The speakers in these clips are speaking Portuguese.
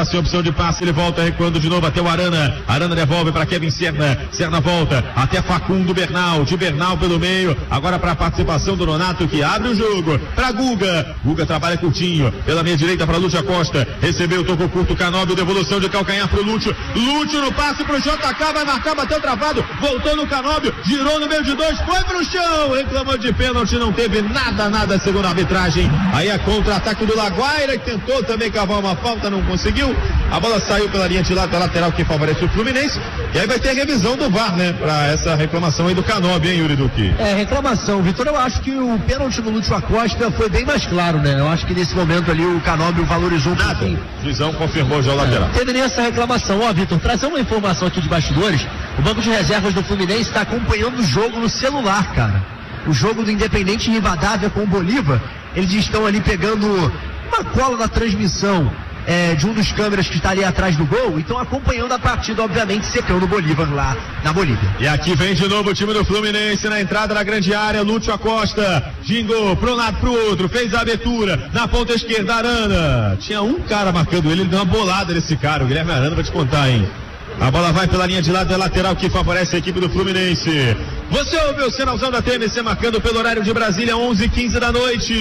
Agora sem opção de passe, ele volta recuando de novo até o Arana. Arana devolve para Kevin Serna. Serna volta até Facundo Bernal. De Bernal pelo meio. Agora para a participação do Nonato, que abre o jogo. Para Guga. Guga trabalha curtinho. Pela meia direita para Lúcio Acosta. Recebeu, tocou curto, Canóbio. Devolução de calcanhar para o Lúcio. Lúcio no passe para o JK. Vai marcar, bateu travado. Voltou no Canóbio. Girou no meio de dois. Foi para o chão. Reclamou de pênalti. Não teve nada segundo a arbitragem. Aí a contra-ataque do Laguaira, que tentou também cavar uma falta, não conseguiu. A bola saiu pela linha de lado da lateral, que favorece o Fluminense. E aí vai ter revisão do VAR, né? Pra essa reclamação aí do Canóbio, hein, Yuri Duque? Reclamação, Vitor. Eu acho que o pênalti do Lúcio Acosta foi bem mais claro, né? Eu acho que nesse momento ali o Canóbio valorizou um pouquinho. A visão confirmou já o lateral. Teve nessa reclamação. Vitor, trazer uma informação aqui de bastidores. O banco de reservas do Fluminense está acompanhando o jogo no celular, cara. O jogo do Independente Rivadavia com o Bolívar. Eles estão ali pegando uma cola da transmissão de um dos câmeras que está ali atrás do gol, então acompanhando a partida, obviamente, secando o Bolívar lá na Bolívia. E aqui vem de novo o time do Fluminense na entrada da grande área. Lúcio Acosta gingou para um lado para o outro, fez a abertura na ponta esquerda. Arana, tinha um cara marcando ele deu uma bolada nesse cara. O Guilherme Arana vai te contar, hein? A bola vai pela linha de lado da lateral, que favorece a equipe do Fluminense. Você ouve o sinalzão da TMC marcando pelo horário de Brasília, 11h15 da noite.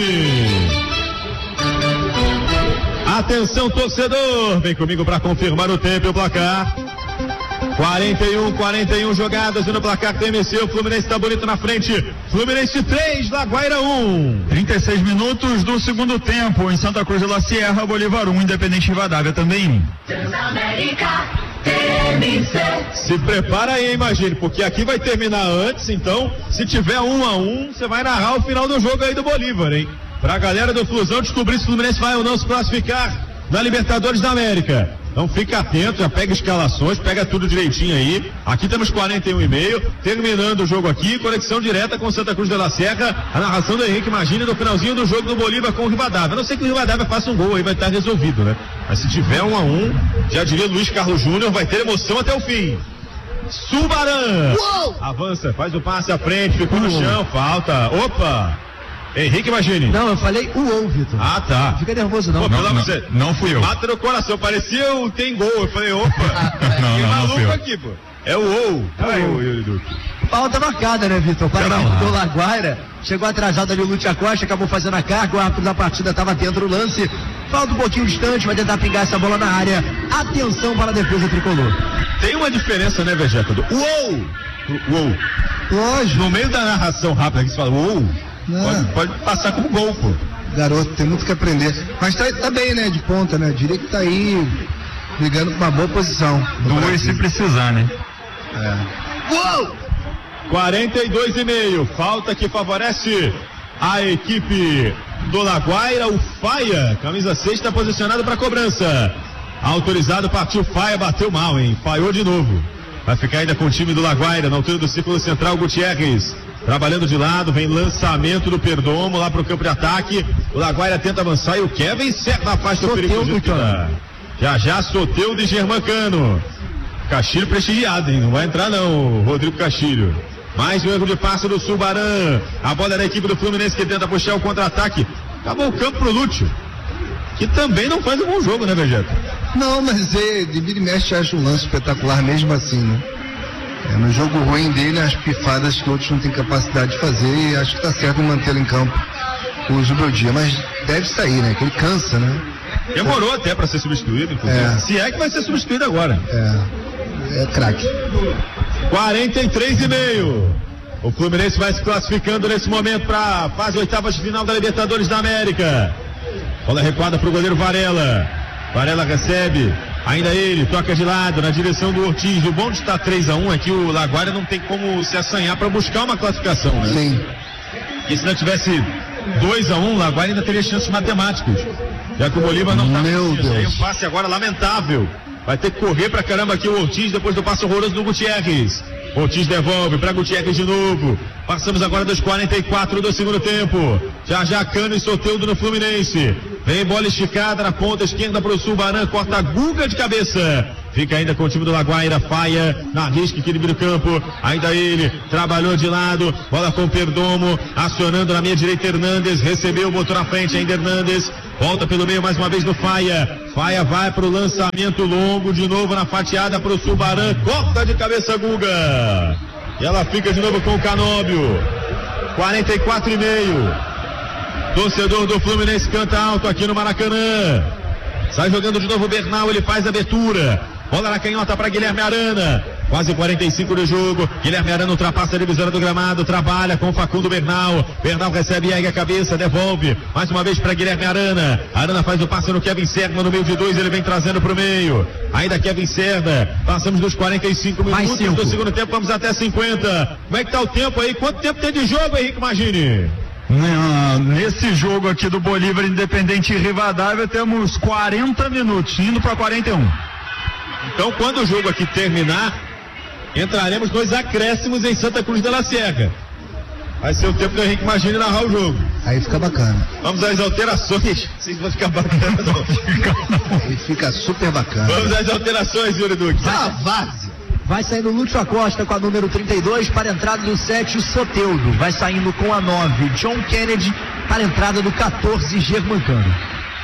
Atenção, torcedor, vem comigo para confirmar o tempo e o placar. 41 jogadas e no placar TMC, o Fluminense está bonito na frente. Fluminense 3, Laguaira 1. 36 minutos do segundo tempo em Santa Cruz de la Sierra, Bolívar 1, Independente Rivadavia também 1. Se prepara aí, imagine, porque aqui vai terminar antes, então, se tiver 1-1, você vai narrar o final do jogo aí do Bolívar, hein? Pra galera do Flusão descobrir se o Fluminense vai ou não se classificar na Libertadores da América. Então fica atento, já pega escalações, pega tudo direitinho aí. Aqui temos 41,5, terminando o jogo aqui, conexão direta com Santa Cruz de la Serra, a narração do Henrique Magini no finalzinho do jogo do Bolívar com o Rivadavia. A não ser que o Rivadavia faça um gol aí, vai estar resolvido, né? Mas se tiver 1-1, já diria Luiz Carlos Júnior, vai ter emoção até o fim. Subaran! Avança, faz o passe à frente, ficou no chão, falta. Opa! Henrique Magini. Não, eu falei Vitor. Ah, tá. Fica nervoso não. Não fui eu. Mata no coração, parecia o tem gol. Eu falei, opa. não maluco fui eu. aqui, pô. É o ou. Yuri Duque. Falta marcada, né, Vitor? Para o Laguaira. Chegou atrasado ali o Lúcio Acosta, acabou fazendo a carga, o árbitro da partida estava dentro do lance. Falta um pouquinho distante, vai tentar pingar essa bola na área. Atenção para a defesa tricolor. Tem uma diferença, né, Vegeta? Do uou. Lógico. No meio da narração rápida que você fala uou, pode passar como gol, pô. Garoto, tem muito que aprender. Mas tá bem, né, de ponta, né? Diria que tá aí brigando com uma boa posição. Duas se precisar, né? Uou! 42,5. Falta que favorece a equipe do Laguaira. O Faia, camisa 6, está posicionado para cobrança. Autorizado, partiu Faia, bateu mal, hein? Falhou de novo. Vai ficar ainda com o time do Laguaira, na altura do círculo central, Gutierrez. Trabalhando de lado, vem de do Perdomo lá pro campo de ataque. O Laguaira tenta avançar e o Kevin Serna afasta o perigo de disputa. Já Soteldo e Germancano. Castilho prestigiado, hein? Não vai entrar não, Rodrigo Castilho. Mais um erro de passe do Subaran. A bola é da equipe do Fluminense que tenta puxar o contra-ataque. Acabou o campo pro Lúcio, que também não faz um bom jogo, né, Vegeta? Não, mas de vira e mexe acha um lance espetacular mesmo assim, né? No jogo ruim dele, as pifadas que outros não têm capacidade de fazer, e acho que tá certo mantê-lo em campo o Zubeldia, mas deve sair, né? Que ele cansa, né? Demorou até para ser substituído, inclusive. Se é que vai ser substituído agora. É craque. 43,5. O Fluminense vai se classificando nesse momento para fase oitavas de final da Libertadores da América. Bola recuada para o goleiro Varela. Varela recebe, ainda ele, toca de lado na direção do Ortiz. O bom de estar 3-1 é que o Laguaira não tem como se assanhar para buscar uma classificação, né? Sim. E se não tivesse 2-1, o Laguaira ainda teria chances matemáticas. Já que o Bolívar não tá. Meu Deus. Aí um passe agora lamentável. Vai ter que correr pra caramba aqui o Ortiz depois do passe horroroso do Gutierrez. Ortiz devolve pra Gutierrez de novo. Passamos agora dos 44 do segundo tempo. Já Cano e Soteldo no Fluminense. Vem bola esticada na ponta esquerda pro Subaran. Corta a Guga de cabeça. Fica ainda com o time do Laguaira. Faia na risca aqui do campo. Ainda ele trabalhou de lado. Bola com o Perdomo. Acionando na meia direita Hernandes. Recebeu, botou na frente ainda Hernandes. volta pelo meio mais uma vez no Faia. Faia vai pro lançamento longo, de novo na fatiada pro Subaran, corta de cabeça Guga. E ela fica de novo com o Canóbio. 44,5. Torcedor do Fluminense canta alto aqui no Maracanã. Sai jogando de novo o Bernal, ele faz a abertura. Bola na canhota para Guilherme Arana. Quase 45 do jogo. Guilherme Arana ultrapassa a divisória do gramado. Trabalha com o Facundo Bernal. Bernal recebe, ergue a cabeça, devolve. Mais uma vez para Guilherme Arana. Arana faz o passe no Kevin Serna. No meio de dois, ele vem trazendo para o meio. Ainda Kevin Serna. Passamos dos 45 minutos do segundo tempo. Vamos até 50. Como é que tá o tempo aí? Quanto tempo tem de jogo, Henrique Magini? Nesse jogo aqui do Bolívar Independente e Rivadavia temos 40 minutos, indo para 41. Então, quando o jogo aqui terminar, entraremos nos acréscimos em Santa Cruz de la Sierra. Vai ser o tempo do Henrique Magini narrar o jogo. Aí fica bacana. Vamos às alterações. Não sei se vai ficar bacana, não. Aí fica super bacana. Vamos às alterações, Yuri Duque. Várzea. Vai saindo Lúcio Acosta com a número 32 para a entrada do 7, Soteldo. Vai saindo com a 9, John Kennedy, para a entrada do 14, Germancano.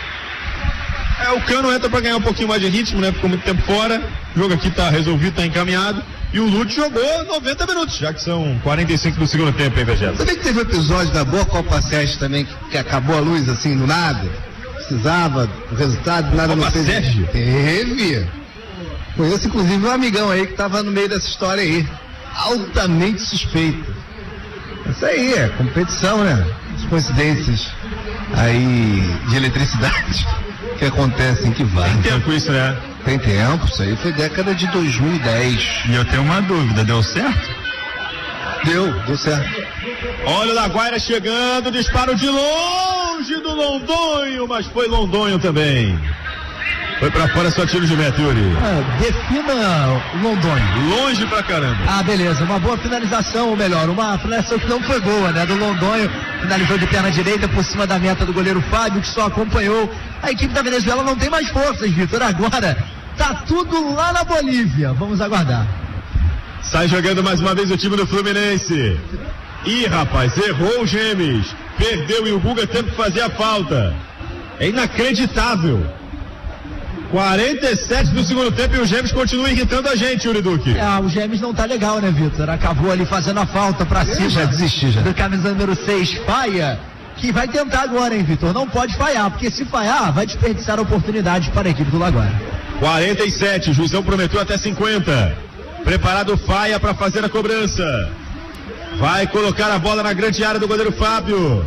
O Cano entra para ganhar um pouquinho mais de ritmo, né? Ficou muito tempo fora. O jogo aqui tá resolvido, tá encaminhado. E o Lúcio jogou 90 minutos, já que são 45 do segundo tempo, hein, Vegeta? Também que teve um episódio da boa Copa Sérgio também, que acabou a luz assim, do nada. Precisava do resultado, nada Copa não teve. Sérgio? Teve. Conheço inclusive um amigão aí que tava no meio dessa história aí. Altamente suspeito. Isso aí, é competição, né? As coincidências aí de eletricidade que acontecem que vai. Tem tempo isso, né? Tem tempo, isso aí foi década de 2010. E eu tenho uma dúvida, deu certo? Deu certo. Olha o Laguaira chegando, disparo de longe do Londonho, mas foi Londonho também. Foi pra fora, só tiro de meta, Yuri. Defina Londonho. Longe pra caramba. Beleza, uma boa finalização, ou melhor, uma finalização que não foi boa, né? Do Londonho, finalizou de perna direita por cima da meta do goleiro Fábio, que só acompanhou. A equipe da Venezuela não tem mais forças, Vitor. Agora tá tudo lá na Bolívia. Vamos aguardar. Sai jogando mais uma vez o time do Fluminense. Ih, rapaz, errou o Gemes. Perdeu e o Guga teve que fazer a falta. É inacreditável. 47 do segundo tempo e o Gemes continua irritando a gente, Yuri Duque. O Gemes não tá legal, né, Vitor? Acabou ali fazendo a falta pra cima. Já desisti, já. Do camisa número 6, Faia, que vai tentar agora, hein, Vitor? Não pode falhar, porque se falhar, vai desperdiçar a oportunidade para a equipe do Laguaira. 47, o juizão prometeu até 50. Preparado o Faia para fazer a cobrança. Vai colocar a bola na grande área do goleiro Fábio.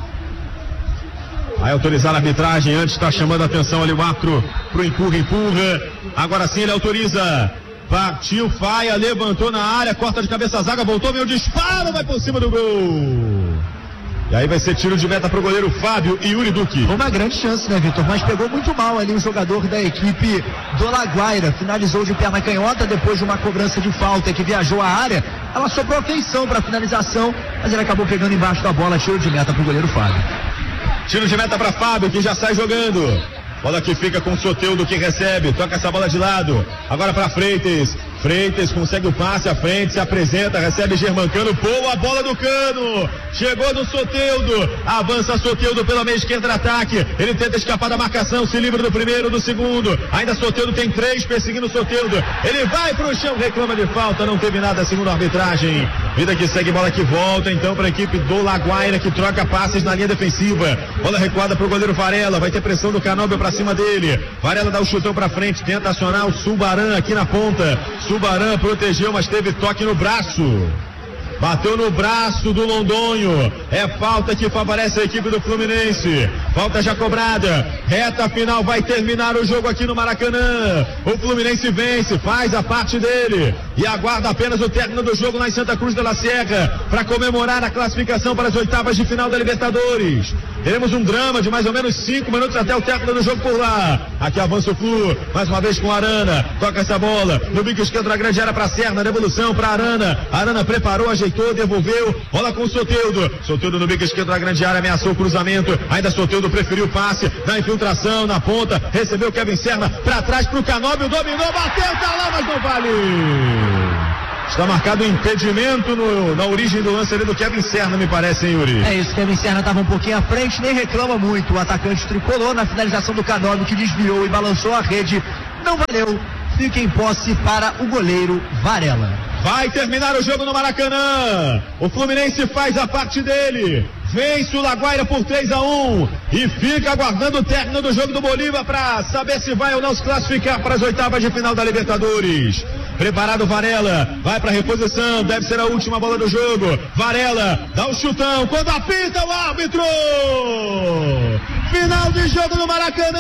Vai autorizar a arbitragem, antes está chamando a atenção ali o árbitro pro empurra. Agora sim ele autoriza. Partiu Faia, levantou na área, corta de cabeça a zaga, voltou, veio o disparo, vai por cima do gol. E aí vai ser tiro de meta pro goleiro Fábio e Yuri Duque. Uma grande chance, né, Vitor? Mas pegou muito mal ali o jogador da equipe do Laguaira. Finalizou de perna canhota depois de uma cobrança de falta que viajou a área. Ela sobrou atenção para a finalização, mas ele acabou pegando embaixo da bola. Tiro de meta pro goleiro Fábio. Tiro de meta para Fábio, que já sai jogando. Bola que fica com o Soteldo, que recebe, toca essa bola de lado. Agora para Freitas. Freitas consegue o passe à frente, se apresenta, recebe Germancano, boa a bola do Cano. Chegou no Soteldo, avança Soteldo pela meia esquerda do ataque. Ele tenta escapar da marcação, se livra do primeiro, do segundo. Ainda Soteldo tem 3 perseguindo Soteldo. Ele vai pro chão, reclama de falta, não teve nada segundo a arbitragem. Vida que segue, bola que volta então para a equipe do Laguaira, que troca passes na linha defensiva. Bola recuada pro goleiro Varela, vai ter pressão do Canóbio pra cima dele. Varela dá o chutão pra frente, tenta acionar o Subaran aqui na ponta. Subaran protegeu, mas teve toque no braço. Bateu no braço do Londonho. É falta que favorece a equipe do Fluminense. Falta já cobrada. Reta final, vai terminar o jogo aqui no Maracanã. O Fluminense vence, faz a parte dele e aguarda apenas o término do jogo lá em Santa Cruz de la Sierra para comemorar a classificação para as oitavas de final da Libertadores. Teremos um drama de mais ou menos 5 minutos até o término do jogo por lá. Aqui avança o Flu, mais uma vez com Arana. Toca essa bola no bico esquerdo da grande área para Serna, devolução para Arana. Arana preparou, ajeitou, devolveu. Bola com o Soteldo. Soteldo no bico esquerdo da grande área, ameaçou o cruzamento. Ainda Soteldo preferiu o passe na infiltração, na ponta. Recebeu Kevin Serna para trás pro Canóbio, dominou, bateu, tá lá, mas não vale. Está marcado um impedimento na origem do lance ali do Kevin Serna, me parece, hein, Yuri? É isso, Kevin Serna estava um pouquinho à frente, nem reclama muito. O atacante tricolor na finalização do Canóbio, que desviou e balançou a rede. Não valeu. Fica em posse para o goleiro Varela. Vai terminar o jogo no Maracanã. O Fluminense faz a parte dele. Vence o Laguaira por 3-1 e fica aguardando o término do jogo do Bolívar para saber se vai ou não se classificar para as oitavas de final da Libertadores. Preparado Varela, vai para a reposição, deve ser a última bola do jogo. Varela dá um chutão, quando apita o árbitro. Final de jogo no Maracanã.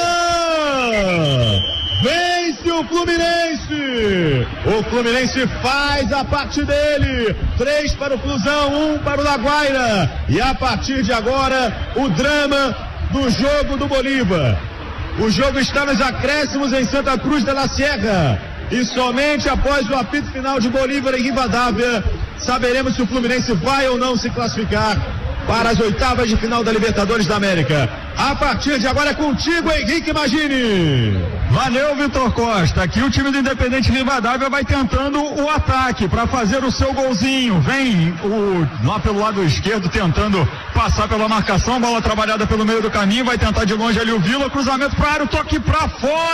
Vence o Fluminense. O Fluminense faz a parte dele. 3 para o Flusão, 1 para o Laguaira. E a partir de agora, o drama do jogo do Bolívar. O jogo está nos acréscimos em Santa Cruz de la Sierra. E somente após o apito final de Bolívar em Rivadavia, saberemos se o Fluminense vai ou não se classificar para as oitavas de final da Libertadores da América. A partir de agora é contigo, Henrique Magini. Valeu, Vitor Costa. Aqui o time do Independente Rivadavia vai tentando o ataque para fazer o seu golzinho. Vem lá pelo lado esquerdo tentando passar pela marcação, bola trabalhada pelo meio do caminho, vai tentar de longe ali o Vila, cruzamento para a área, o toque para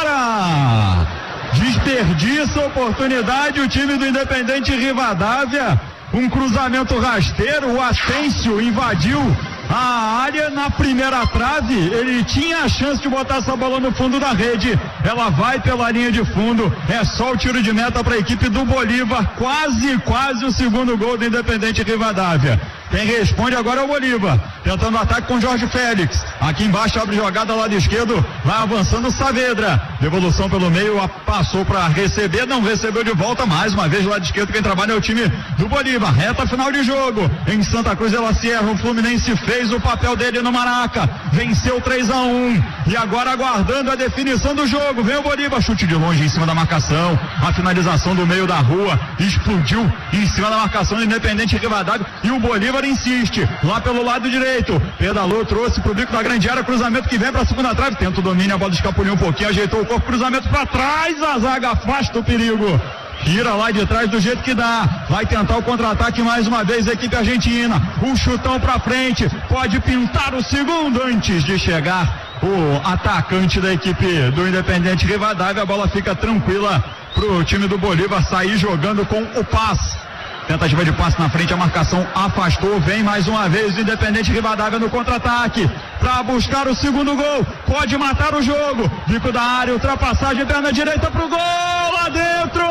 fora. Desperdiça a oportunidade o time do Independente Rivadavia. Um cruzamento rasteiro, o Ascencio invadiu a área na primeira trave, ele tinha a chance de botar essa bola no fundo da rede, ela vai pela linha de fundo, é só o tiro de meta para a equipe do Bolívar, quase o segundo gol do Independente Rivadavia. Quem responde agora é o Bolívar, tentando ataque com Jorge Félix, aqui embaixo abre jogada lado esquerdo, vai avançando Saavedra, devolução pelo meio, passou para receber, não recebeu de volta, mais uma vez lado esquerdo, quem trabalha é o time do Bolívar, reta final de jogo, em Santa Cruz de la Sierra, o Fluminense fez o papel dele no Maraca, venceu 3-1, e agora aguardando a definição do jogo, vem o Bolívar, chute de longe em cima da marcação, a finalização do meio da rua, explodiu em cima da marcação do Independente Rivadavia, e o Bolívar insiste, lá pelo lado direito, pedalou, trouxe pro bico da grande área, cruzamento que vem pra segunda trave, tenta o domínio, a bola escapuliu um pouquinho, ajeitou o corpo, cruzamento pra trás, a zaga afasta o perigo, tira lá de trás do jeito que dá, vai tentar o contra-ataque mais uma vez a equipe argentina, um chutão pra frente, pode pintar o segundo antes de chegar o atacante da equipe do Independente Rivadavia, a bola fica tranquila pro time do Bolívar sair jogando com o passe. Tentativa de passe na frente, a marcação afastou, vem mais uma vez o Independente Rivadavia no contra-ataque, para buscar o segundo gol, pode matar o jogo, bico da área, ultrapassagem, perna direita pro gol, lá dentro!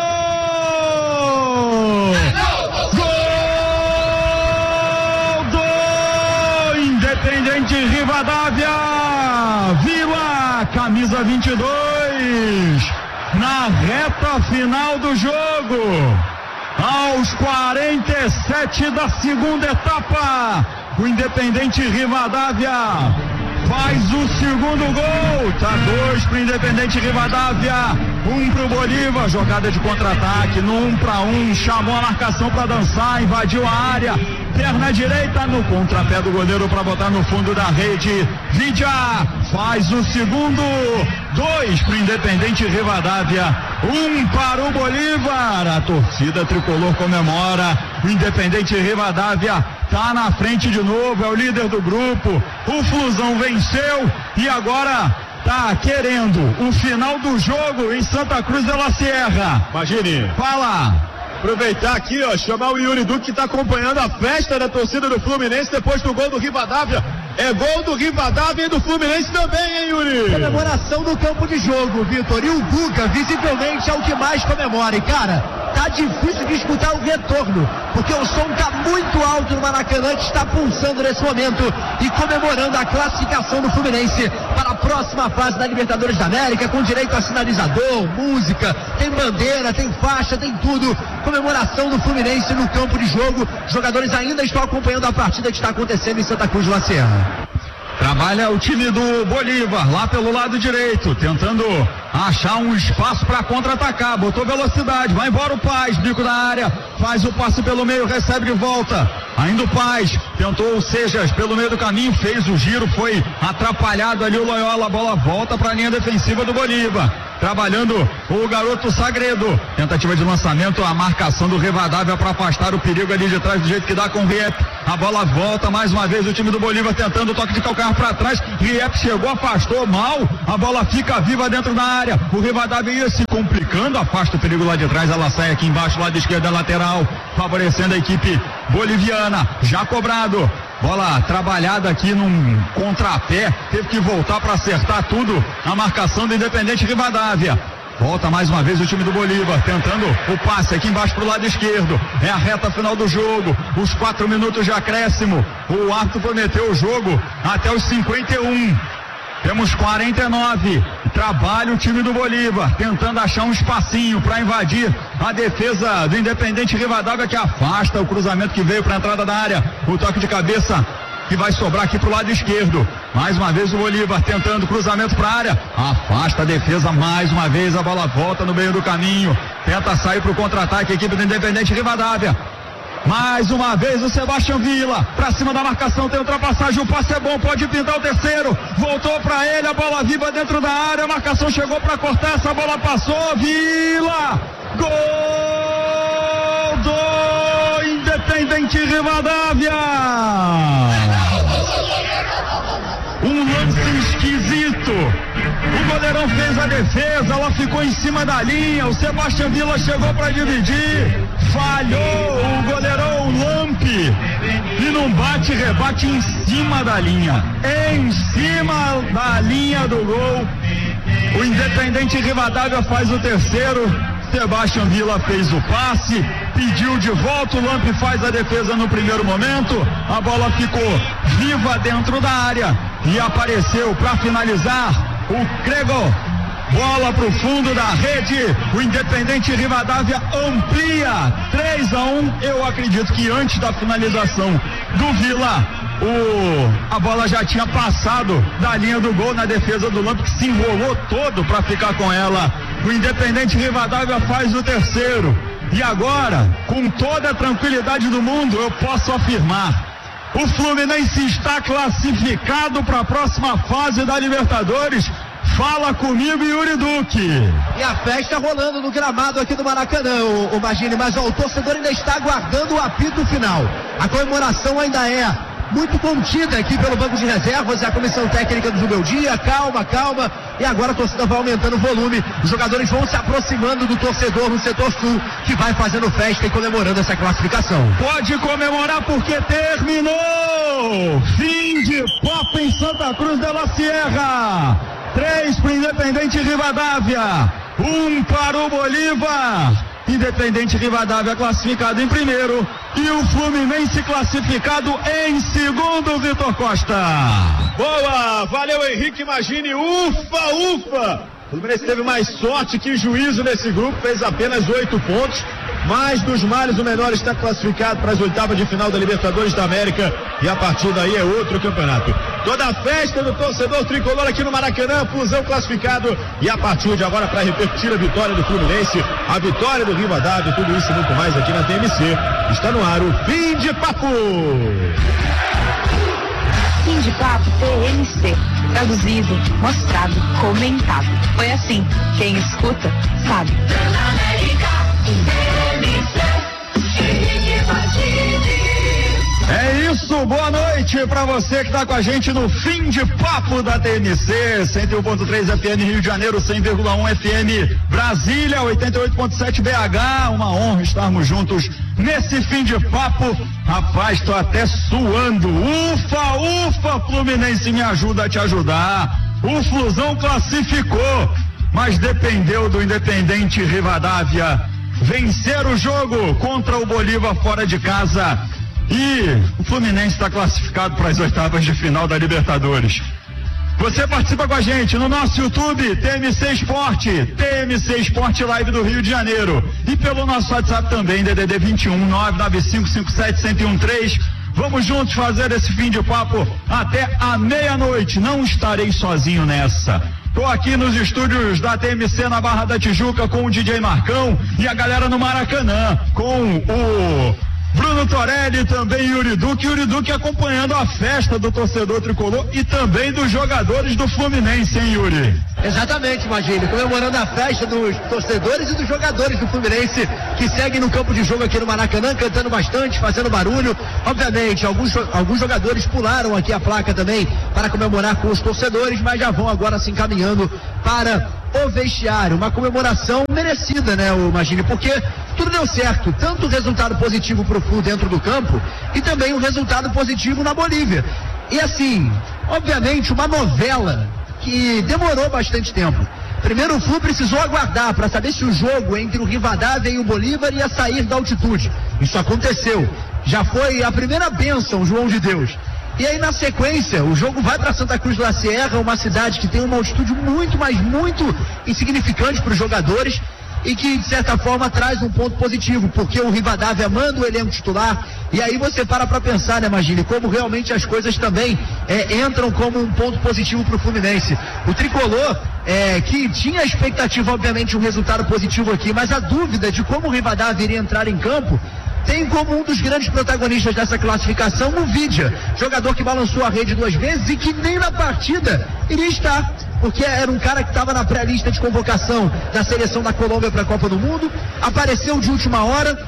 Gol do Independente Rivadavia, Vila, camisa 22, na reta final do jogo. Aos 47 da segunda etapa, o Independente Rivadavia faz o segundo gol, tá 2 pro Independente Rivadavia, 1 pro Bolívar, jogada de contra-ataque, no 1-1, chamou a marcação para dançar, invadiu a área, perna direita no contrapé do goleiro para botar no fundo da rede, Vidia faz o segundo, 2 pro Independente Rivadavia, 1 para o Bolívar, a torcida tricolor comemora, o Independente Rivadavia tá na frente de novo, é o líder do grupo, o Flusão venceu e agora tá querendo o final do jogo em Santa Cruz de la Sierra. Imagine. Fala. Aproveitar aqui, ó, chamar o Yuri Duque que tá acompanhando a festa da torcida do Fluminense depois do gol do Rivadavia. É gol do Rivadavia e do Fluminense também, hein, Yuri? Comemoração no campo de jogo, Vitor. E o Guga, visivelmente, é o que mais comemora. E, cara, tá difícil de escutar o retorno, porque o som tá muito alto no Maracanã, que está pulsando nesse momento e comemorando a classificação do Fluminense para a próxima fase da Libertadores da América, com direito a sinalizador, música, tem bandeira, tem faixa, tem tudo. Comemoração do Fluminense no campo de jogo. Os jogadores ainda estão acompanhando a partida que está acontecendo em Santa Cruz de la Sierra. Trabalha o time do Bolívar lá pelo lado direito, tentando achar um espaço para contra-atacar, botou velocidade, vai embora o Paz, bico da área, faz o passe pelo meio, recebe de volta, ainda o Paz, tentou o Sejas pelo meio do caminho, fez o giro, foi atrapalhado ali o Loyola, a bola volta para a linha defensiva do Bolívar. trabalhando o garoto Sagredo. Tentativa de lançamento, a marcação do Rivadavia para afastar o perigo ali de trás do jeito que dá com o Riep. A bola volta mais uma vez, o time do Bolívar tentando o toque de calcanhar para trás. Riep chegou, afastou mal, a bola fica viva dentro da área. O Rivadavia ia se complicando, afasta o perigo lá de trás, ela sai aqui embaixo, lado esquerdo da lateral, favorecendo a equipe boliviana. Já cobrado. Bola trabalhada aqui num contrapé, teve que voltar para acertar tudo na marcação do Independente Rivadavia. Volta mais uma vez o time do Bolívar, tentando o passe aqui embaixo pro lado esquerdo. É a reta final do jogo, os 4 minutos de acréscimo. O árbitro prometeu o jogo até os 51. Temos 49. Trabalha o time do Bolívar, tentando achar um espacinho para invadir a defesa do Independente Rivadavia, que afasta o cruzamento que veio para a entrada da área. O toque de cabeça que vai sobrar aqui pro lado esquerdo. Mais uma vez o Bolívar tentando cruzamento para a área. Afasta a defesa mais uma vez, a bola volta no meio do caminho. Tenta sair pro contra-ataque a equipe do Independente Rivadavia. Mais uma vez o Sebastião Villa, pra cima da marcação, tem ultrapassagem, o passe é bom, pode pintar o terceiro, voltou pra ele, a bola viva dentro da área, a marcação chegou pra cortar, essa bola passou, Villa, gol do Independente Rivadavia! Um lance esquisito. O goleirão fez a defesa, ela ficou em cima da linha. O Sebastião Villa chegou para dividir, falhou o goleirão Lampe e num bate-rebate em cima da linha. Em cima da linha do gol. O Independente Rivadavia faz o terceiro. Sebastião Villa fez o passe, pediu de volta, o Lampe faz a defesa no primeiro momento, a bola ficou viva dentro da área e apareceu para finalizar o Grego. Bola pro fundo da rede, o Independente Rivadavia amplia 3-1. Eu acredito que antes da finalização do Villa, a bola já tinha passado da linha do gol na defesa do Lampe, que se enrolou todo para ficar com ela. O Independente Rivadavia faz o terceiro. E agora, com toda a tranquilidade do mundo, eu posso afirmar: o Fluminense está classificado para a próxima fase da Libertadores. Fala comigo, Yuri Duque. E a festa rolando no gramado aqui do Maracanã, o Magini, mas o torcedor ainda está aguardando o apito final. A comemoração ainda é muito contida aqui pelo banco de reservas, a comissão técnica do Zubeldia, calma, e agora a torcida vai aumentando o volume, os jogadores vão se aproximando do torcedor no setor sul, que vai fazendo festa e comemorando essa classificação. Pode comemorar porque terminou! Fim de Copa em Santa Cruz de la Sierra, 3 para o Independente Rivadavia, 1 para o Bolívar. Independente Rivadavia classificado em primeiro e o Fluminense classificado em segundo, Vitor Costa. Boa, valeu Henrique Magini, ufa! O Fluminense teve mais sorte que juízo nesse grupo, fez apenas 8 pontos, mas dos males o menor está classificado para as oitavas de final da Libertadores da América e a partir daí é outro campeonato. Toda a festa do torcedor tricolor aqui no Maracanã, Flusão classificado e a partir de agora para repercutir a vitória do Fluminense, a vitória do Rivadavia, tudo isso e muito mais aqui na TMC. Está no ar o Fim de Papo. Fim de Papo TMC, traduzido, mostrado, comentado. Foi assim, quem escuta sabe. É isso, boa noite pra você que tá com a gente no Fim de Papo da TMC, 101.3 FM Rio de Janeiro, 100,1 FM Brasília, 88.7 BH, uma honra estarmos juntos nesse Fim de Papo. Rapaz, tô até suando, ufa, Fluminense me ajuda a te ajudar, o Flusão classificou, mas dependeu do Independente Rivadavia vencer o jogo contra o Bolívar fora de casa. E o Fluminense está classificado para as oitavas de final da Libertadores. Você participa com a gente no nosso YouTube, TMC Esporte, TMC Esporte Live do Rio de Janeiro. E pelo nosso WhatsApp também, DDD 21 995571013. Vamos juntos fazer esse fim de papo até a meia-noite. Não estarei sozinho nessa. Tô aqui nos estúdios da TMC na Barra da Tijuca com o DJ Marcão e a galera no Maracanã, com o Bruno Torelli, também Yuri Duque acompanhando a festa do torcedor tricolor e também dos jogadores do Fluminense, hein, Yuri? Exatamente, Magini, comemorando a festa dos torcedores e dos jogadores do Fluminense que seguem no campo de jogo aqui no Maracanã, cantando bastante, fazendo barulho. Obviamente, alguns jogadores pularam aqui a placa também para comemorar com os torcedores, mas já vão agora se encaminhando para o vestiário. Uma comemoração merecida, né, Magini, porque tudo deu certo, tanto o resultado positivo para o Flu dentro do campo e também um resultado positivo na Bolívia. E assim, obviamente, uma novela que demorou bastante tempo. Primeiro o Flu precisou aguardar para saber se o jogo entre o Rivadavia e o Bolívar ia sair da altitude. Isso aconteceu. Já foi a primeira bênção, João de Deus. E aí na sequência, o jogo vai para Santa Cruz da Sierra, uma cidade que tem uma altitude muito, mas muito insignificante para os jogadores e que de certa forma traz um ponto positivo, porque o Rivadavia manda o elenco titular e aí você para pensar, né, Magini, como realmente as coisas também entram como um ponto positivo para o Fluminense. O tricolor que tinha a expectativa, obviamente, um resultado positivo aqui, mas a dúvida de como o Rivadavia iria entrar em campo tem como um dos grandes protagonistas dessa classificação o Vidia, jogador que balançou a rede 2 vezes e que nem na partida iria estar, porque era um cara que estava na pré-lista de convocação da seleção da Colômbia para a Copa do Mundo, apareceu de última hora,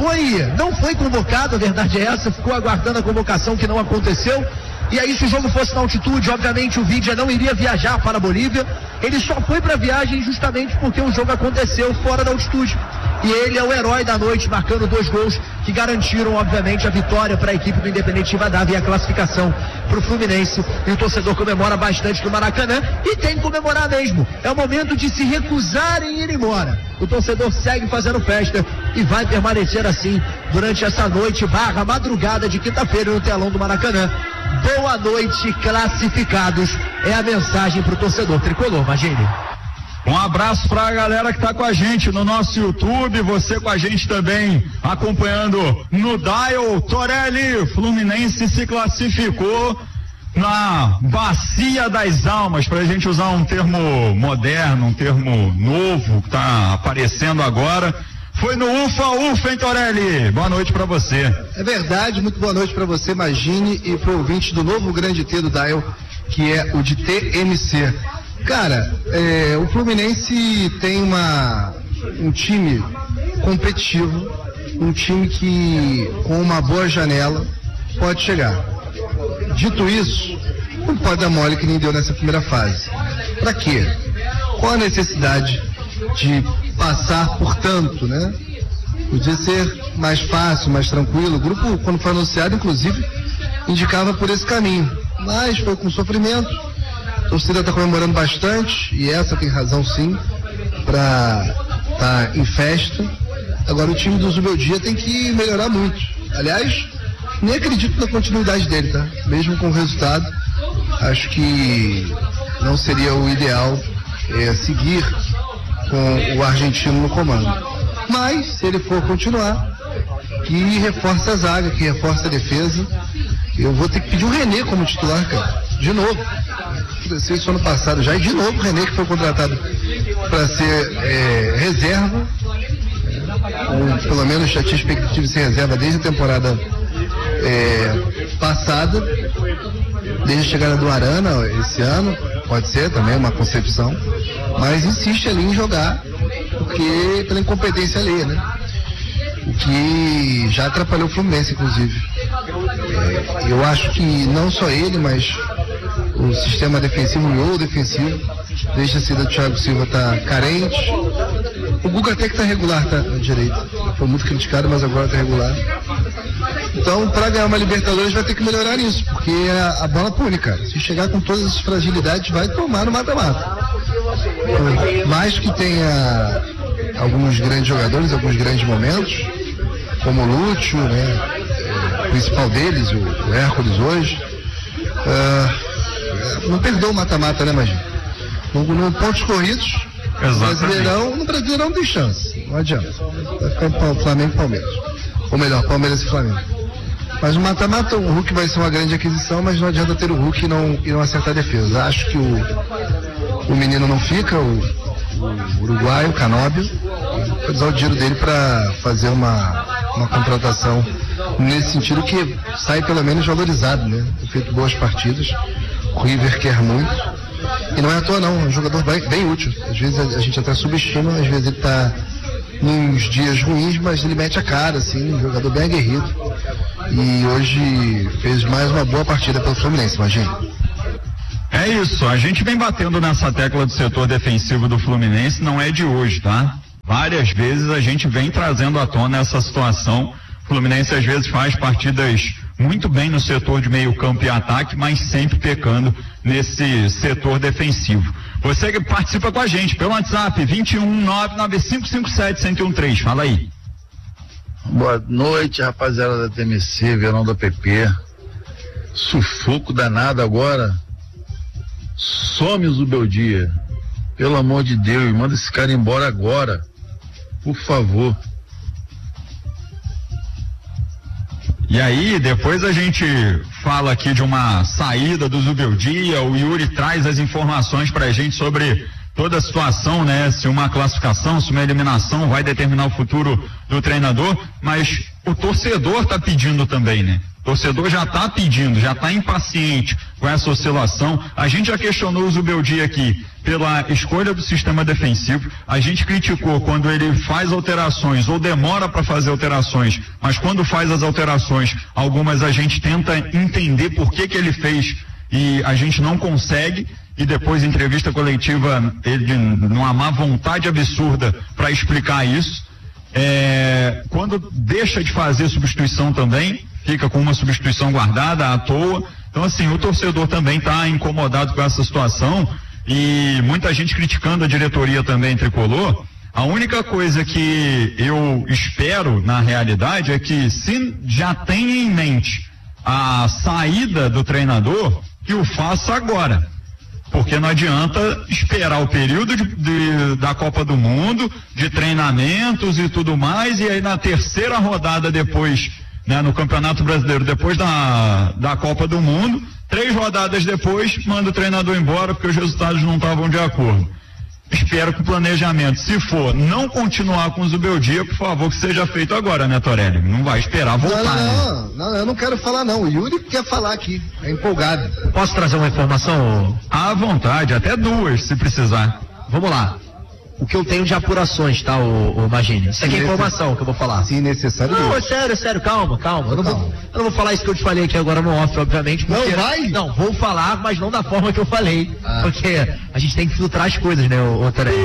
não foi convocado, a verdade é essa, ficou aguardando a convocação que não aconteceu. E aí, se o jogo fosse na altitude, obviamente o Vidia não iria viajar para a Bolívia. Ele só foi para a viagem justamente porque o jogo aconteceu fora da altitude. E ele é o herói da noite, marcando 2 gols que garantiram, obviamente, a vitória para a equipe do Independente Rivadavia e a classificação para o Fluminense. E o torcedor comemora bastante no Maracanã e tem que comemorar mesmo. É o momento de se recusarem em ir embora. O torcedor segue fazendo festa e vai permanecer assim durante essa noite / madrugada de quinta-feira no telão do Maracanã. Boa noite, classificados. É a mensagem para o torcedor tricolor, Magini. Um abraço para a galera que está com a gente no nosso YouTube, você com a gente também acompanhando no Dial. Torelli, Fluminense se classificou na Bacia das Almas, para a gente usar um termo moderno, um termo novo que está aparecendo agora. Foi no Ufa, hein, Torelli? Boa noite pra você. É verdade, muito boa noite pra você, Magini, e pro ouvinte do novo grande T do Dial, que é o de TMC. Cara, o Fluminense tem um time competitivo, um time que, com uma boa janela, pode chegar. Dito isso, não pode dar mole que nem deu nessa primeira fase. Pra quê? Qual a necessidade de passar por tanto, né? Podia ser mais fácil, mais tranquilo. O grupo, quando foi anunciado, inclusive, indicava por esse caminho. Mas foi com sofrimento. A torcida está comemorando bastante, e essa tem razão sim, para estar em festa. Agora o time do Zubeldia tem que melhorar muito. Aliás, nem acredito na continuidade dele, tá? Mesmo com o resultado, acho que não seria o ideal seguir com o argentino no comando. Mas, se ele for continuar, que reforça a zaga, que reforça a defesa, eu vou ter que pedir o René como titular, cara. De novo. Aconteceu isso ano passado já, e de novo o René, que foi contratado para ser reserva, ou pelo menos já tinha expectativa de ser reserva desde a temporada passada, desde a chegada do Arana esse ano, pode ser também uma concepção, mas insiste ali em jogar, porque pela incompetência alheia, né? O que já atrapalhou o Fluminense, inclusive. Eu acho que não só ele, mas o sistema defensivo e o defensivo, desde a saída do Thiago Silva, tá carente. O Guga até que tá regular, tá na direita. Foi muito criticado, mas agora tá regular. Então, para ganhar uma Libertadores, vai ter que melhorar nisso, porque a bola pune, cara. Se chegar com todas as fragilidades, vai tomar no mata-mata. Mais que tenha alguns grandes jogadores, alguns grandes momentos, como o Lúcio, né? O principal deles, o Hércules hoje. Não perdoa o mata-mata, né, Magino? No pontos corridos, no Brasileirão não tem chance. Não adianta. Vai ficar em Flamengo e Palmeiras. Ou melhor, Palmeiras e Flamengo. Mas no mata-mata o Hulk vai ser uma grande aquisição, mas não adianta ter o Hulk e não acertar a defesa. Acho que o menino não fica, o uruguaio, o Canóbio, vai usar o dinheiro dele para fazer uma contratação nesse sentido que sai pelo menos valorizado, né? Tem feito boas partidas, o River quer muito, e não é à toa não, é um jogador bem útil. Às vezes a gente até subestima, às vezes ele tá nos dias ruins, mas ele mete a cara, assim, um jogador bem aguerrido, e hoje fez mais uma boa partida pelo Fluminense, imagina. É isso, a gente vem batendo nessa tecla do setor defensivo do Fluminense, não é de hoje, tá? Várias vezes a gente vem trazendo à tona essa situação. O Fluminense às vezes faz partidas muito bem no setor de meio campo e ataque, mas sempre pecando nesse setor defensivo. Você que participa com a gente pelo WhatsApp 21995571013, fala aí. Boa noite, rapaziada da TMC, Verão da PP. Sufoco danado agora. Some o Zubeldia. Pelo amor de Deus, manda esse cara embora agora. Por favor. E aí, depois a gente fala aqui de uma saída do Zubeldia, o Yuri traz as informações pra gente sobre toda a situação, né? Se uma classificação, se uma eliminação vai determinar o futuro do treinador, mas o torcedor tá pedindo também, né? O torcedor já tá pedindo, já tá impaciente com essa oscilação. A gente já questionou o Zubeldia aqui pela escolha do sistema defensivo. A gente criticou quando ele faz alterações ou demora para fazer alterações, mas quando faz as alterações, algumas a gente tenta entender por que ele fez e a gente não consegue. E depois, em entrevista coletiva, ele numa má vontade absurda para explicar isso. Quando deixa de fazer substituição também, fica com uma substituição guardada à toa. Então, assim, o torcedor também está incomodado com essa situação e muita gente criticando a diretoria também tricolor. A única coisa que eu espero, na realidade, é que se já tem em mente a saída do treinador, que o faça agora. Porque não adianta esperar o período da Copa do Mundo, de treinamentos e tudo mais, e aí na terceira rodada depois, né, no Campeonato Brasileiro, depois da Copa do Mundo, 3 rodadas depois, manda o treinador embora porque os resultados não estavam de acordo. Espero que o planejamento, se for não continuar com o Zubeldia, por favor, que seja feito agora, né, Torelli? Não vai esperar voltar, não, eu não quero falar não, o Yuri quer falar aqui, é empolgado. Posso trazer uma informação? À vontade, até 2, se precisar. Vamos lá. O que eu tenho de apurações, tá, o Magini? Isso aqui é informação que eu vou falar. Se necessário. Não, é sério, calma. Eu não vou falar isso que eu te falei aqui agora no off, obviamente. Não vai? Não, vou falar, mas não da forma que eu falei. Porque a gente tem que filtrar as coisas, né, o Tarek?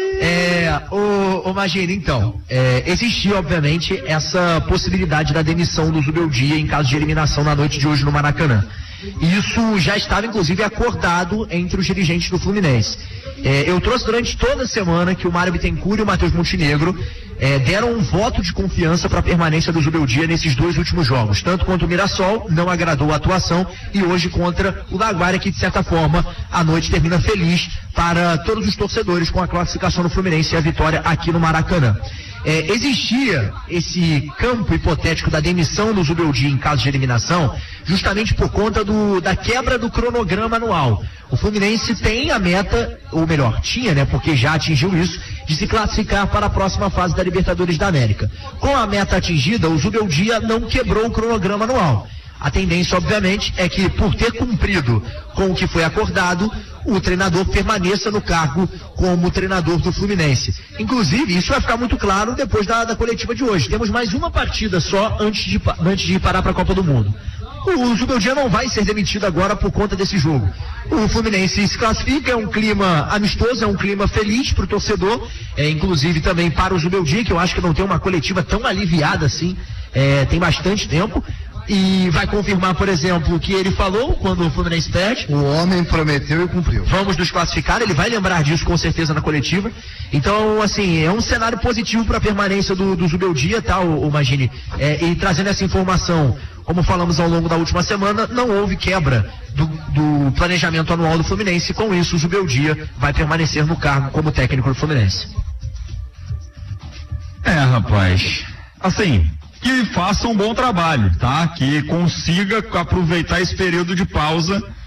Magini, então, existia, obviamente, essa possibilidade da demissão do Zubeldia em caso de eliminação na noite de hoje no Maracanã. Isso já estava, inclusive, acordado entre os dirigentes do Fluminense. Eu trouxe durante toda a semana que o Mário Bittencourt e o Matheus Montenegro deram um voto de confiança para a permanência do Zubeldia nesses 2 últimos jogos. Tanto contra o Mirassol, não agradou a atuação, e hoje contra o Laguaira, que de certa forma a noite termina feliz para todos os torcedores com a classificação do Fluminense e a vitória aqui no Maracanã. Existia esse campo hipotético da demissão do Zubeldia em caso de eliminação, justamente por conta da quebra do cronograma anual. O Fluminense tem a meta, ou melhor, tinha, né, porque já atingiu isso, de se classificar para a próxima fase da Libertadores da América. Com a meta atingida, o Zubeldia não quebrou o cronograma anual. A tendência, obviamente, é que, por ter cumprido com o que foi acordado, o treinador permaneça no cargo como treinador do Fluminense. Inclusive, isso vai ficar muito claro depois da coletiva de hoje. Temos mais uma partida só antes de parar para a Copa do Mundo. O Zubeldia não vai ser demitido agora por conta desse jogo. O Fluminense se classifica, é um clima amistoso, é um clima feliz para o torcedor, inclusive também para o Zubeldia, que eu acho que não tem uma coletiva tão aliviada assim, tem bastante tempo. E vai confirmar, por exemplo, o que ele falou quando o Fluminense perde. O homem prometeu e cumpriu. Vamos nos classificar, ele vai lembrar disso com certeza na coletiva. Então, assim, é um cenário positivo para a permanência do Zubeldia, tá, o Magini? E trazendo essa informação, como falamos ao longo da última semana, não houve quebra do planejamento anual do Fluminense. Com isso, o Zubeldia vai permanecer no cargo como técnico do Fluminense. Rapaz, assim, que faça um bom trabalho, tá? Que consiga aproveitar esse período de pausa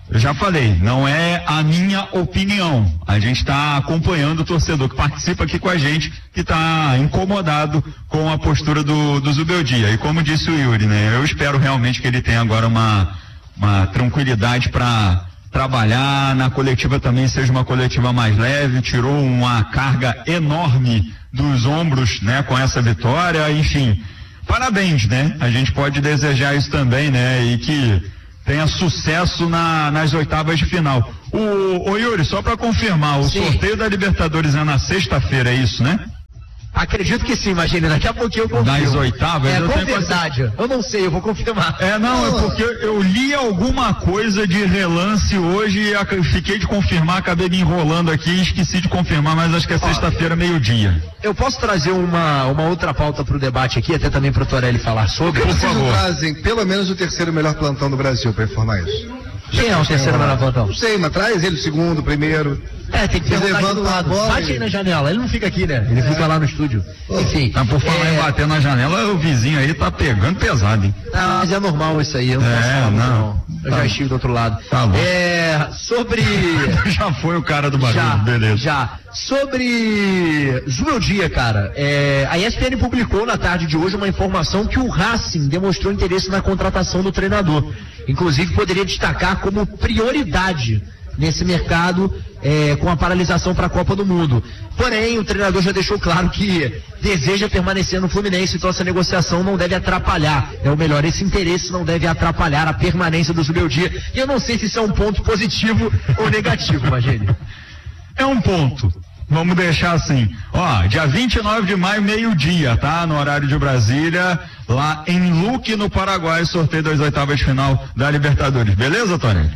Eu já falei, não é a minha opinião. A gente está acompanhando o torcedor que participa aqui com a gente, que está incomodado com a postura do Zubeldia. E como disse o Yuri, né? Eu espero realmente que ele tenha agora uma tranquilidade para trabalhar na coletiva, também seja uma coletiva mais leve, tirou uma carga enorme dos ombros, né? Com essa vitória, enfim, parabéns, né? A gente pode desejar isso também, né? E que tenha sucesso nas oitavas de final. O Yuri, só para confirmar, o sorteio da Libertadores é na sexta-feira, é isso, né? Acredito que sim, imagina, daqui a pouquinho eu confirmo. Das oitavas? É, com verdade, eu não sei, eu vou confirmar. É porque eu li alguma coisa de relance hoje e fiquei de confirmar, acabei me enrolando aqui e esqueci de confirmar, mas acho que é sexta-feira, meio-dia. Eu posso trazer uma outra pauta para o debate aqui, até também para o Torelli falar sobre? Por favor. Trazem pelo menos o terceiro melhor plantão do Brasil para informar isso. Quem é o terceiro melhor plantão? Não sei, mas traz ele o segundo, o primeiro. Tem que perguntar aqui do lado. Bate aí na janela, ele não fica aqui, né? Ele fica lá no estúdio. Enfim. Tá por falar em bater na janela, o vizinho aí tá pegando pesado, hein? Não, mas é normal isso aí, eu não posso falar não. Eu já estive do outro lado. Tá bom. Sobre... Já foi o cara do barulho, beleza. Já. Sobre Zubeldia, cara, a ESPN publicou na tarde de hoje uma informação que o Racing demonstrou interesse na contratação do treinador. Inclusive poderia destacar como prioridade nesse mercado com a paralisação para a Copa do Mundo. Porém, o treinador já deixou claro que deseja permanecer no Fluminense, então essa negociação não deve atrapalhar, ou melhor, esse interesse não deve atrapalhar a permanência do Zubeldia. E eu não sei se isso é um ponto positivo ou negativo, Magini. É um ponto. Vamos deixar assim, dia 29 de maio, meio-dia, tá? No horário de Brasília, lá em Luque, no Paraguai, sorteio das oitavas de final da Libertadores. Beleza, Tony?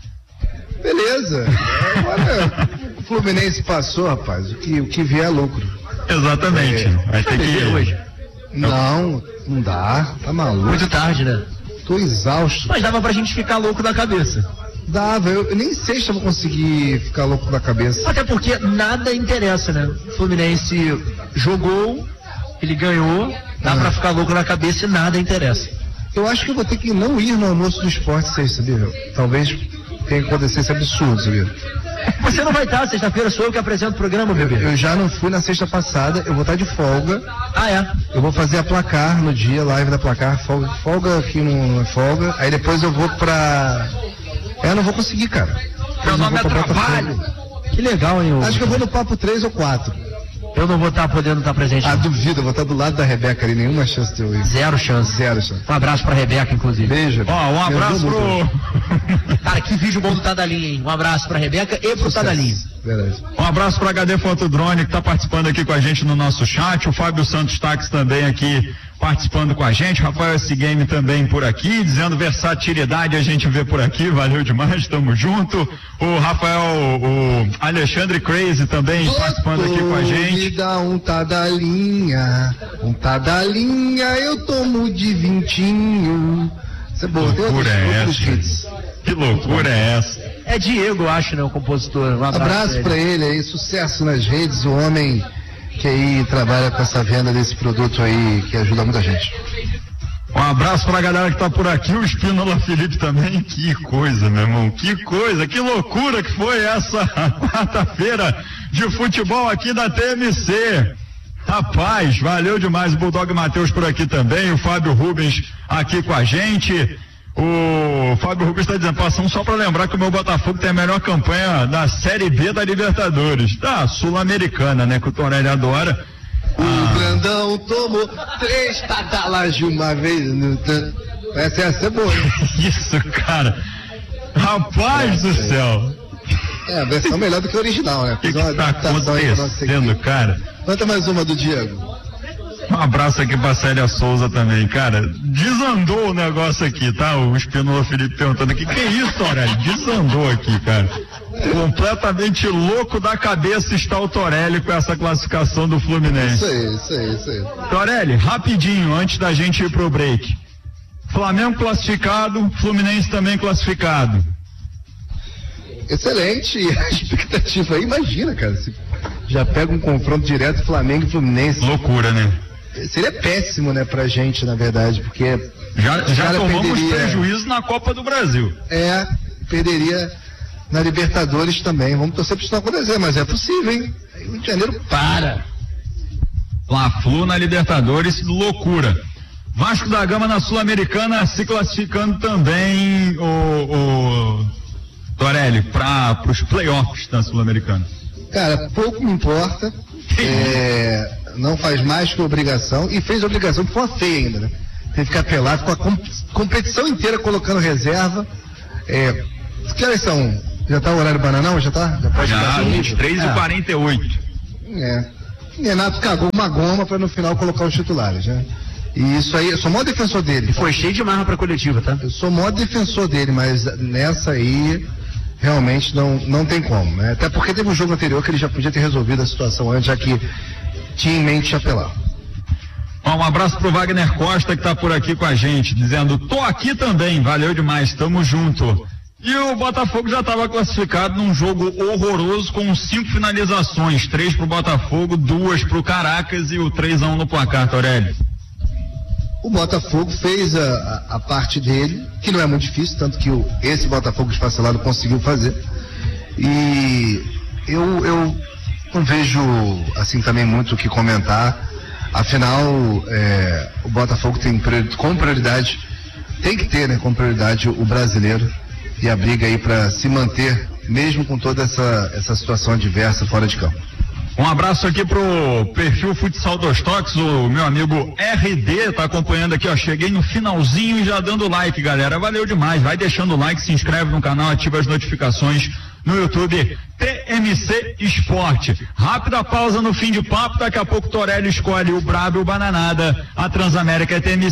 Beleza. Agora, o Fluminense passou, rapaz, o que vier é lucro. Exatamente. Vai ter que ir hoje. Não dá, tá maluco. Muito tarde, né? Tô exausto. Mas dava pra gente ficar louco da cabeça. Dava, eu nem sei se eu vou conseguir ficar louco da cabeça. Até porque nada interessa, né? O Fluminense jogou, ele ganhou, dá pra ficar louco na cabeça e nada interessa. Eu acho que eu vou ter que não ir no almoço do esporte, sabia? Talvez tenha que acontecer esse absurdo, sabia? Você não vai estar, sexta-feira sou eu que apresento o programa, bebê. Eu já não fui na sexta passada, eu vou estar de folga. Ah, é? Eu vou fazer a Placar no dia, live da Placar, folga aqui não é folga. Aí depois eu vou pra... Eu não vou conseguir, cara. Meu nome é trabalho. Que legal, hein? Acho que eu vou no papo 3 ou 4. Eu não vou estar podendo estar presente. Duvido, eu vou estar do lado da Rebeca ali, nenhuma chance de eu ir. Zero chance. Um abraço pra Rebeca, inclusive. Beijo. Um abraço pro... Cara, que vídeo bom do Tadalinho, hein? Um abraço pra Rebeca e pro Tadalinho. Verdade. Um abraço pra HD Fotodrone, que tá participando aqui com a gente no nosso chat. O Fábio Santos Táxi também aqui participando com a gente. Rafael S. Game também por aqui, dizendo versatilidade a gente vê por aqui. Valeu demais, tamo junto. O Rafael, o Alexandre Crazy também participando aqui com a gente. Me dá um Tadalinha, eu tomo de vintinho. Isso é bom, que loucura é essa? Que loucura é essa? É Diego, acho, né, o compositor. Um abraço pra ele aí, sucesso nas redes, o homem que aí trabalha com essa venda desse produto aí, que ajuda muita gente. Um abraço pra galera que tá por aqui, o Espínola Felipe também. Que coisa, meu irmão, que coisa, que loucura que foi essa quarta-feira de futebol aqui da TMC. Rapaz, valeu demais. O Bulldog Matheus por aqui também, o Fábio Rubens aqui com a gente. O Fábio Rubens está dizendo, passando só para lembrar que o meu Botafogo tem a melhor campanha da Série B da Libertadores, da Sul-Americana, né, que o Torelli adora. O Grandão tomou 3 tatalas de uma vez. Essa é boa. Isso, cara. Rapaz do céu. A versão melhor do que a original, né? O que tá acontecendo, cara? Conta mais uma do Diego. Um abraço aqui pra Célia Souza também, cara. Desandou o negócio aqui, tá? O Espínola Felipe perguntando aqui, que isso, Torelli? Desandou aqui, cara. Completamente louco da cabeça está o Torelli com essa classificação do Fluminense. Isso aí. Torelli, rapidinho, antes da gente ir pro break. Flamengo classificado, Fluminense também classificado. Excelente, a expectativa aí, imagina, cara, se já pega um confronto direto Flamengo e Fluminense. Loucura, né? Seria péssimo, né, pra gente, na verdade, porque já tomamos prejuízo na Copa do Brasil. perderia na Libertadores também. Vamos torcer para isso não acontecer, mas é possível, hein? Aí o Rio de Janeiro para. Fla-Flu na Libertadores, loucura. Vasco da Gama na Sul-Americana se classificando também, o Torelli, para os playoffs da Sul-Americana. Cara, pouco me importa. Não faz mais que obrigação, e fez obrigação de forma feia ainda, né? Tem que ficar pelado com a competição inteira colocando reserva. Que horas são? Já tá o horário bananão? Já tá? Já 23h48. Renato cagou uma goma para no final colocar os titulares, né? E isso aí, eu sou o maior defensor dele. Foi cheio de marra pra coletiva, tá? Eu sou o maior defensor dele, mas nessa aí realmente não tem como, né? Até porque teve um jogo anterior que ele já podia ter resolvido a situação antes, já que tinha em mente apelar. Um abraço pro Wagner Costa, que tá por aqui com a gente, dizendo: tô aqui também, valeu demais, tamo junto. E o Botafogo já estava classificado num jogo horroroso com 5 finalizações, 3 pro Botafogo, 2 pro Caracas e o 3-1 no placar, Torelli. O Botafogo fez a parte dele, que não é muito difícil, tanto que esse Botafogo esfacelado conseguiu fazer. E eu não vejo assim também muito o que comentar. Afinal, o Botafogo tem como prioridade, tem que ter, né, como prioridade o brasileiro e a briga aí para se manter, mesmo com toda essa situação adversa fora de campo. Um abraço aqui pro perfil Futsal dos Toques, o meu amigo RD tá acompanhando aqui, ó, cheguei no finalzinho e já dando like, galera, valeu demais, vai deixando o like, se inscreve no canal, ativa as notificações no YouTube, TMC Esporte. Rápida pausa no fim de papo, daqui a pouco o Torelli escolhe o Brabo e o Bananada, a Transamérica é TMC.